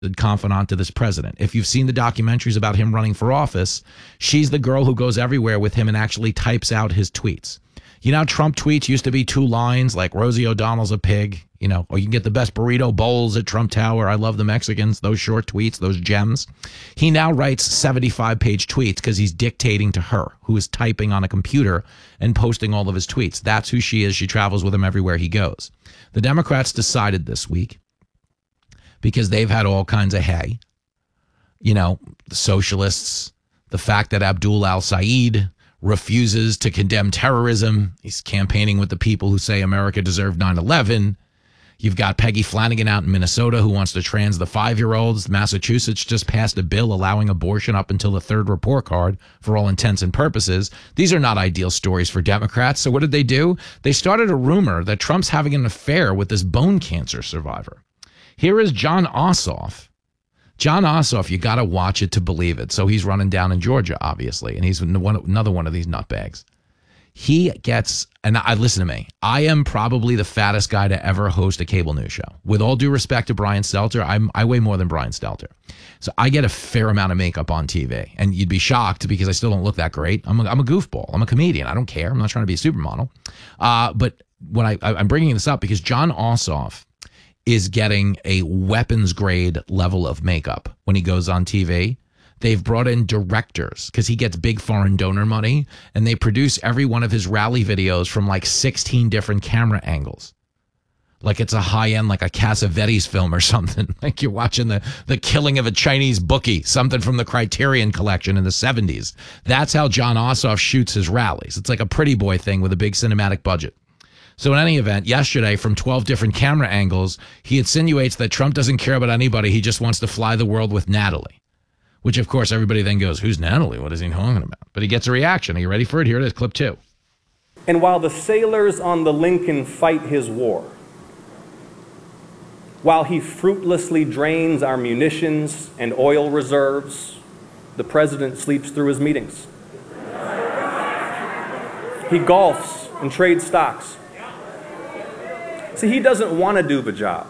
confidant to this president. If you've seen the documentaries about him running for office, she's the girl who goes everywhere with him and actually types out his tweets. You know, Trump tweets used to be 2 lines like Rosie O'Donnell's a pig, you know, or you can get the best burrito bowls at Trump Tower. I love the Mexicans, those short tweets, those gems. He now writes 75-page tweets because he's dictating to her, who is typing on a computer and posting all of his tweets. That's who she is. She travels with him everywhere he goes. The Democrats decided this week, because they've had all kinds of hay, you know, the socialists, the fact that Abdul al-Sayed refuses to condemn terrorism. He's campaigning with the people who say America deserved 9/11. You've got Peggy Flanagan out in Minnesota who wants to trans the 5-year-olds. Massachusetts just passed a bill allowing abortion up until the 3rd report card for all intents and purposes. These are not ideal stories for Democrats. So what did they do? They started a rumor that Trump's having an affair with this bone cancer survivor. Here is Jon Ossoff. Jon Ossoff, you got to watch it to believe it. So he's running down in Georgia, obviously, and he's another one of these nutbags. He gets, and listen to me, I am probably the fattest guy to ever host a cable news show. With all due respect to Brian Stelter, I weigh more than Brian Stelter. So I get a fair amount of makeup on TV, and you'd be shocked because I still don't look that great. I'm a goofball. I'm a comedian. I don't care. I'm not trying to be a supermodel. But when I'm bringing this up because Jon Ossoff is getting a weapons grade level of makeup when he goes on TV. They've brought in directors because he gets big foreign donor money, and they produce every one of his rally videos from like 16 different camera angles. Like it's a high-end, like a Cassavetes film or something. Like you're watching the killing of a Chinese bookie, something from the Criterion Collection in the 70s. That's how Jon Ossoff shoots his rallies. It's like a Pretty Boy thing with a big cinematic budget. So in any event, yesterday, from 12 different camera angles, he insinuates that Trump doesn't care about anybody. He just wants to fly the world with Natalie, which, of course, everybody then goes, who's Natalie? What is he talking about? But he gets a reaction. Are you ready for it? Here it is, clip 2. And while the sailors on the Lincoln fight his war, while he fruitlessly drains our munitions and oil reserves, the president sleeps through his meetings. He golfs and trades stocks. See, he doesn't want to do the job.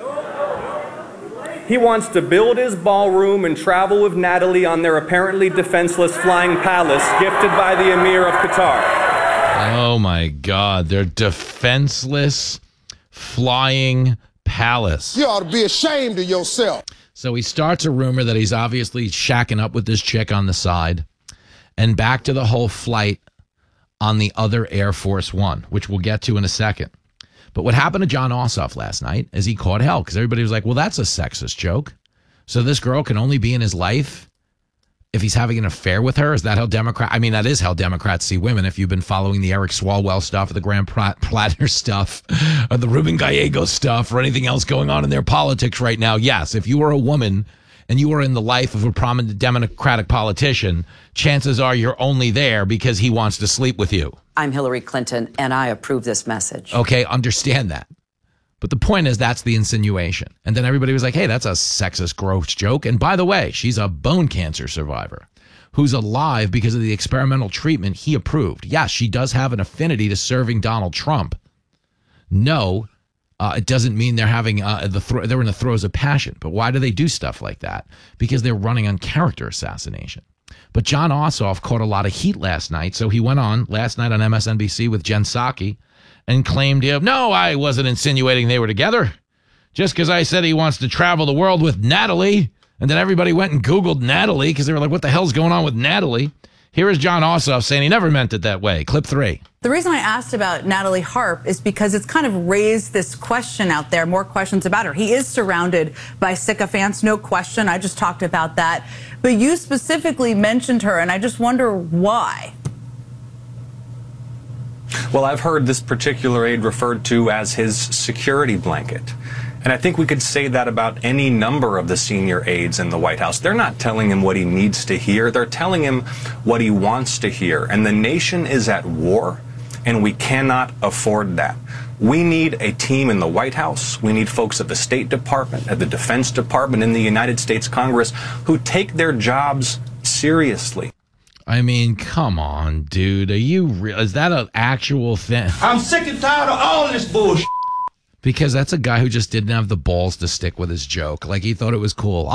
He wants to build his ballroom and travel with Natalie on their apparently defenseless flying palace gifted by the Emir of Qatar. Oh, my God. Their defenseless flying palace. You ought to be ashamed of yourself. So he starts a rumor that he's obviously shacking up with this chick on the side. And back to the whole flight on the other Air Force One, which we'll get to in a second. But what happened to Jon Ossoff last night is he caught hell because everybody was like, well, that's a sexist joke. So this girl can only be in his life if he's having an affair with her. Is that how that is how Democrats see women. If you've been following the Eric Swalwell stuff or the Graham Platter stuff or the Ruben Gallego stuff or anything else going on in their politics right now. Yes, if you are a woman and you are in the life of a prominent Democratic politician, chances are you're only there because he wants to sleep with you. I'm Hillary Clinton, and I approve this message. Okay, understand that. But the point is that's the insinuation. And then everybody was like, hey, that's a sexist, gross joke. And by the way, she's a bone cancer survivor who's alive because of the experimental treatment he approved. Yes, she does have an affinity to serving Donald Trump. No, it doesn't mean they're having they're in the throes of passion. But why do they do stuff like that? Because they're running on character assassination. But Jon Ossoff caught a lot of heat last night, so he went on last night on MSNBC with Jen Psaki and claimed, no, I wasn't insinuating they were together. Just because I said he wants to travel the world with Natalie, and then everybody went and Googled Natalie because they were like, what the hell's going on with Natalie? Here is Jon Ossoff saying he never meant it that way. Clip 3. The reason I asked about Natalie Harp is because it's kind of raised this question out there, more questions about her. He is surrounded by sycophants, no question. I just talked about that. But you specifically mentioned her, and I just wonder why. Well, I've heard this particular aide referred to as his security blanket. And I think we could say that about any number of the senior aides in the White House. They're not telling him what he needs to hear. They're telling him what he wants to hear. And the nation is at war, and we cannot afford that. We need a team in the White House. We need folks at the State Department, at the Defense Department, in the United States Congress who take their jobs seriously. I mean, come on, dude. Are you real? Is that an actual thing? I'm sick and tired of all this bullshit. Because that's a guy who just didn't have the balls to stick with his joke. Like, he thought it was cool.